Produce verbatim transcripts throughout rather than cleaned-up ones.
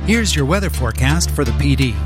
Here's your weather forecast for the P D.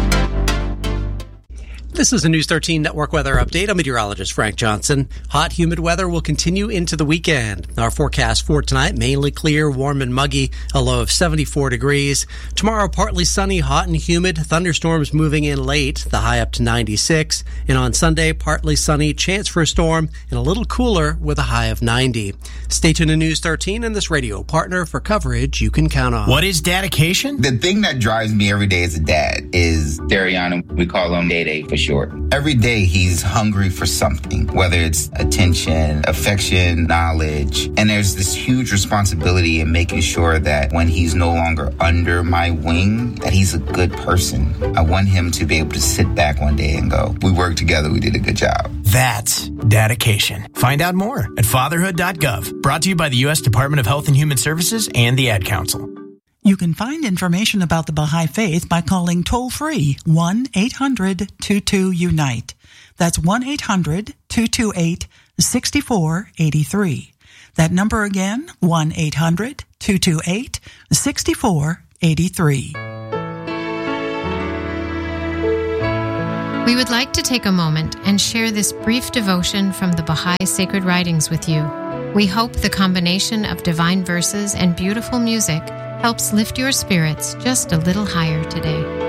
This is a News thirteen Network weather update. I'm meteorologist Frank Johnson. Hot, humid weather will continue into the weekend. Our forecast for tonight, mainly clear, warm and muggy, a low of seventy-four degrees. Tomorrow, partly sunny, hot and humid, thunderstorms moving in late, the high up to ninety-six. And on Sunday, partly sunny, chance for a storm, and a little cooler with a high of ninety. Stay tuned to News thirteen and this radio partner for coverage you can count on. What is dedication? The thing that drives me every day as a dad is Dariana. We call him Day Day for sure. Every day he's hungry for something, whether it's attention, affection, knowledge. And there's this huge responsibility in making sure that when he's no longer under my wing, that he's a good person. I want him to be able to sit back one day and go, we worked together, we did a good job. That's dedication. Find out more at fatherhood dot gov. Brought to you by the U S Department of Health and Human Services and the Ad Council. You can find information about the Baha'i Faith by calling toll-free one eight hundred two two unite. That's one eight hundred two two eight six four eight three. That number again, one eight hundred two two eight six four eight three. We would like to take a moment and share this brief devotion from the Baha'i Sacred Writings with you. We hope the combination of divine verses and beautiful music helps lift your spirits just a little higher today.